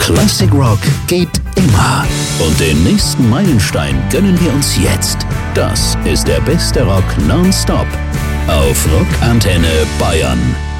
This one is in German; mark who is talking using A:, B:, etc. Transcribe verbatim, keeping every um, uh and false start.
A: Classic Rock geht immer. Und den nächsten Meilenstein gönnen wir uns jetzt. Das ist der beste Rock nonstop auf Rockantenne Bayern.